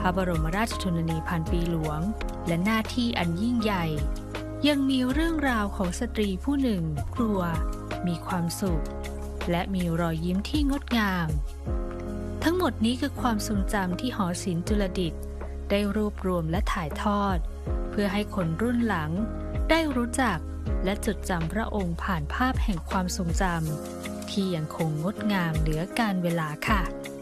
พระบรมราชชนนีพันปีหลวงและหน้าที่อันยิ่งใหญ่ยังมีเรื่องราวของสตรีผู้หนึ่งครัวมีความสุขและมีรอยยิ้มที่งดงามทั้งหมดนี้คือความทรงจำที่หอศิลป์จุลดิษฐ์ได้รวบรวมและถ่ายทอดเพื่อให้คนรุ่นหลังได้รู้จักและจดจำพระองค์ผ่านภาพแห่งความทรงจำที่ยังคงงดงามเหนือกาลเวลาค่ะ